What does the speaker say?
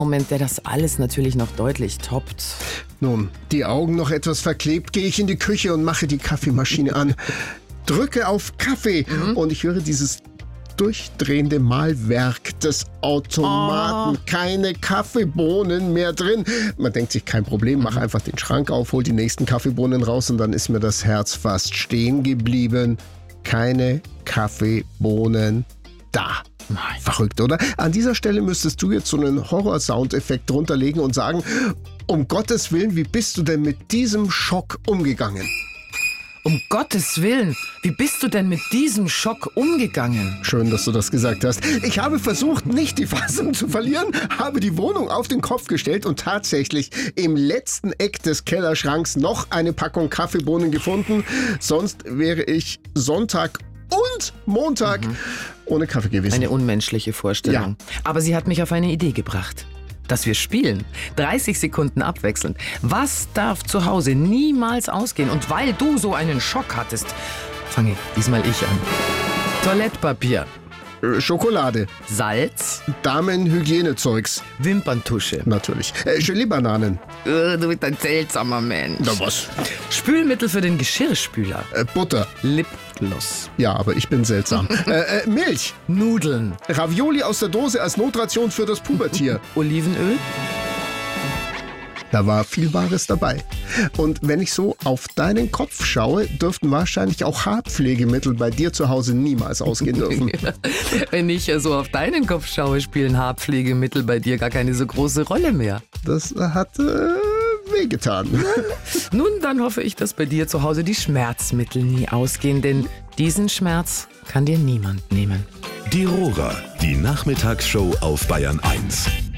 Moment, der das alles natürlich noch deutlich toppt. Nun, die Augen noch etwas verklebt, gehe ich in die Küche und mache die Kaffeemaschine an. Drücke auf Kaffee und ich höre dieses durchdrehende Mahlwerk des Automaten. Keine Kaffeebohnen mehr drin. Man denkt sich, kein Problem, mach einfach den Schrank auf, hol die nächsten Kaffeebohnen raus und dann ist mir das Herz fast stehen geblieben. Keine Kaffeebohnen da. Nein. Verrückt, oder? An dieser Stelle müsstest du jetzt so einen Horror-Soundeffekt drunter legen und sagen, um Gottes Willen, wie bist du denn mit diesem Schock umgegangen? Um Gottes Willen, wie bist du denn mit diesem Schock umgegangen? Schön, dass du das gesagt hast. Ich habe versucht, nicht die Fassung zu verlieren, habe die Wohnung auf den Kopf gestellt und tatsächlich im letzten Eck des Kellerschranks noch eine Packung Kaffeebohnen gefunden. Sonst wäre ich Sonntag und Montag ohne Kaffee gewesen. Eine unmenschliche Vorstellung. Ja. Aber sie hat mich auf eine Idee gebracht. Dass wir spielen. 30 Sekunden abwechselnd. Was darf zu Hause niemals ausgehen? Und weil du so einen Schock hattest, fange diesmal ich an. Toilettpapier, Schokolade, Salz, Damenhygienezeugs, Wimperntusche. natürlich. Gelee-Bananen. Du bist ein seltsamer Mensch. Na was? Spülmittel für den Geschirrspüler. Butter. Lipgloss. Ja, aber ich bin seltsam. Milch. Nudeln. Ravioli aus der Dose als Notration für das Pubertier. Olivenöl. Da war viel Wahres dabei. Und wenn ich so auf deinen Kopf schaue, dürften wahrscheinlich auch Haarpflegemittel bei dir zu Hause niemals ausgehen dürfen. Wenn ich so auf deinen Kopf schaue, spielen Haarpflegemittel bei dir gar keine so große Rolle mehr. Das hat wehgetan. Nun, dann hoffe ich, dass bei dir zu Hause die Schmerzmittel nie ausgehen, denn diesen Schmerz kann dir niemand nehmen. Die Rora, die Nachmittagsshow auf Bayern 1.